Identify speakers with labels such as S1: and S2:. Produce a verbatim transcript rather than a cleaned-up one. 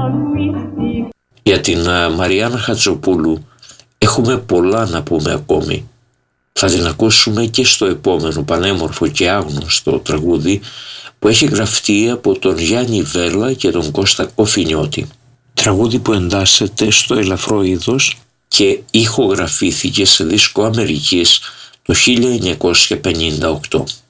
S1: Για την Μαριάννα Χατζοπούλου έχουμε πολλά να πούμε ακόμη. Θα την ακούσουμε και στο επόμενο πανέμορφο και άγνωστο τραγούδι που έχει γραφτεί από τον Γιάννη Βέρλα και τον Κώστα Κοφινιώτη. Τραγούδι που εντάσσεται στο ελαφρό είδος και ηχογραφήθηκε σε δίσκο Αμερικής το χίλια εννιακόσια πενήντα οκτώ.